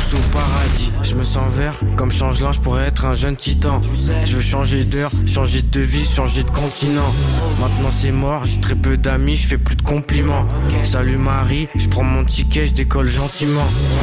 tous au paradis. Je me sens vert, comme changelant, je pourrais être un jeune titan. Je veux changer d'heure, changer de vie, changer de continent. Maintenant c'est mort, j'ai très peu d'amis, je fais plus de compliments. Salut Marie, je prends mon ticket, je décolle gentiment.